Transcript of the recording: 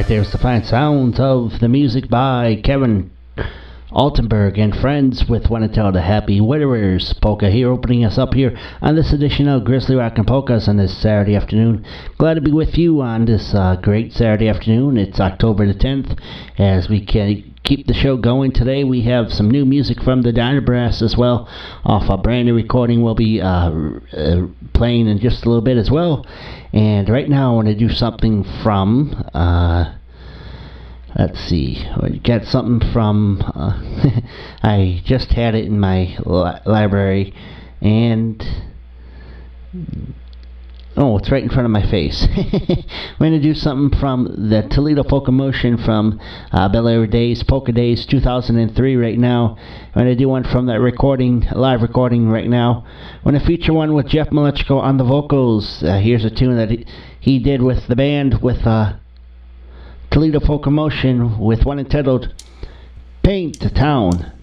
Right there's the fine sounds of the music by Kevin Altenberg and friends with One and Tell the Happy Witterers Polka here, opening us up here on this edition of Grizzly Rock and Polkas on this Saturday afternoon. Glad to be with you on this great Saturday afternoon. It's October the 10th. As we can keep the show going today, we have some new music from the Diner Brass as well, off a brand new recording we'll be playing in just a little bit as well. And right now I want to do something from let's see, we got something from I just had it in my library, and oh, it's right in front of my face. We're going to do something from the Toledo Polka Motion from Bel Air Days, Polka Days 2003 right now. I'm going to do one from that recording, live recording right now. I'm going to feature one with Jeff Malechko on the vocals. Here's a tune that he did with the band, with Toledo Polka Motion, with one entitled Paint the Town.